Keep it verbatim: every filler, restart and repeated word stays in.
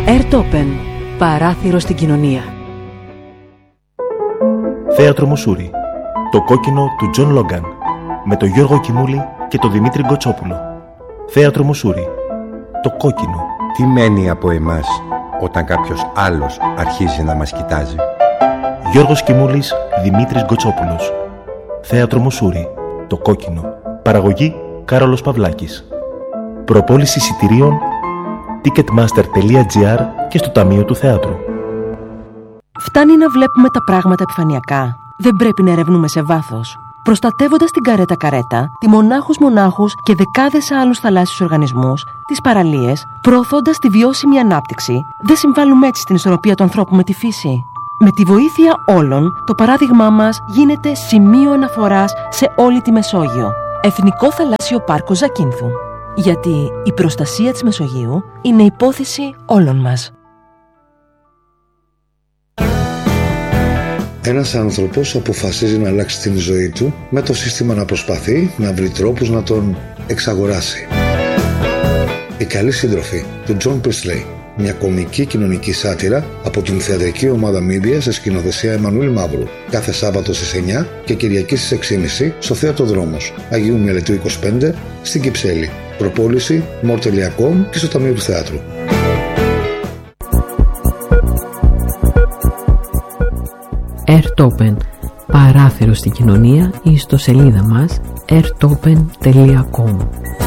Airtopen. Παράθυρο στην κοινωνία. Θέατρο Μουσούρι. Το κόκκινο του Τζον Λόγκαν. Με τον Γιώργο Κιμούλη και τον Δημήτρη Γκοτσόπουλο. Θέατρο Μουσούρι. Το κόκκινο. Τι μένει από εμάς όταν κάποιος άλλος αρχίζει να μας κοιτάζει? Γιώργος Κιμούλης, Δημήτρης Γκοτσόπουλος. Θέατρο Μουσούρι. Το κόκκινο. Παραγωγή Κάρολος Παυλάκης. Προπόληση εισιτηρίων ticketmaster τελεία τζι άρ και στο Ταμείο του Θεάτρου. Φτάνει να βλέπουμε τα πράγματα επιφανειακά. Δεν πρέπει να ερευνούμε σε βάθος. Προστατεύοντας την καρέτα καρέτα, τη μονάχους μονάχους και δεκάδες άλλους θαλάσσιους οργανισμούς, τις παραλίες, προωθώντας τη βιώσιμη ανάπτυξη, δεν συμβάλλουμε έτσι στην ισορροπία του ανθρώπου με τη φύση. Με τη βοήθεια όλων, το παράδειγμά μας γίνεται σημείο αναφοράς σε όλη τη Μεσόγειο. Εθνικό Θαλάσσιο Πάρκο Ζακίνθου. Γιατί η προστασία της Μεσογείου είναι υπόθεση όλων μας. Ένας άνθρωπος αποφασίζει να αλλάξει την ζωή του με το σύστημα να προσπαθεί να βρει τρόπους να τον εξαγοράσει. Η καλή σύντροφη του Τζον Πρίστλεϊ. Μια κομική κοινωνική σάτυρα από την θεατρική ομάδα Media σε σκηνοθεσία Εμμανουήλ Μαύρου. Κάθε Σάββατο στις εννιά και Κυριακή στις έξι και μισή στο Θέατρο Δρόμος, Αγίου Μελετίου είκοσι πέντε, στην Κυψέλη. Προπόληση μορ τελεία κομ και στο Ταμείο του Θεάτρου. Airtopen. Παράθυρο στην κοινωνία ή στο σελίδα μας airtopen τελεία com.